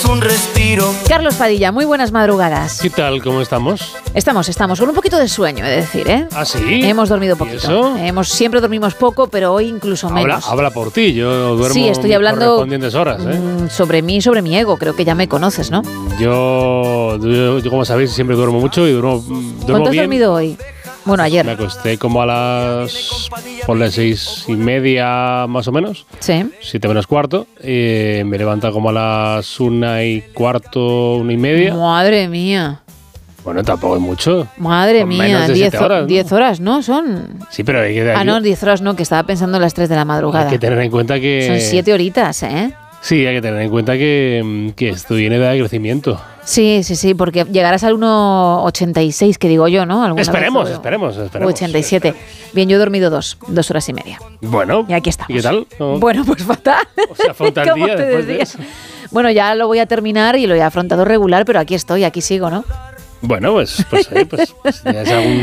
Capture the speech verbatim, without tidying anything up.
un respiro. Carlos Padilla, muy buenas madrugadas. ¿Qué tal? ¿Cómo estamos? Estamos, estamos, con un poquito de sueño, he de decir, ¿eh? ¿Ah, sí? Hemos dormido ¿Y poquito. eso? Hemos, siempre dormimos poco, pero hoy incluso Habla, menos. habla por ti, yo duermo Sí, estoy mis hablando correspondientes horas, ¿eh? mm, sobre mí y sobre mi ego, creo que ya me conoces, ¿no? Yo, yo, yo, como sabéis, siempre duermo mucho y duermo, duermo ¿Cuánto has bien. dormido hoy? Bueno, Me ayer. acosté como a las, ponle seis y media más o menos, Sí. siete menos cuarto, y me levanta como a las una y cuarto, una y media. Madre mía. Bueno, tampoco es mucho. Madre Con mía, menos de diez siete horas, ¿no? diez horas, ¿no? Son... Sí, pero hay que, Ah, hay, no, diez horas no, que estaba pensando en las tres de la madrugada. hay que tener en cuenta que... Son siete horitas, ¿eh? Sí, hay que tener en cuenta que, que estoy en edad de crecimiento. Sí, sí, sí, porque llegarás al uno ochenta y seis, que digo yo, ¿no? ¿Alguna Esperemos, vez? esperemos, esperemos. ochenta y siete. Bien, yo he dormido dos, dos horas y media. Bueno, Y aquí estamos. ¿y qué tal? ¿Cómo- Bueno, pues fatal. O sea, fue un tal ¿Cómo día te después de decía? eso. Bueno, ya lo voy a terminar y lo he afrontado regular, pero aquí estoy, aquí sigo, ¿no? Bueno, pues, pues, eh, pues, pues ya es algún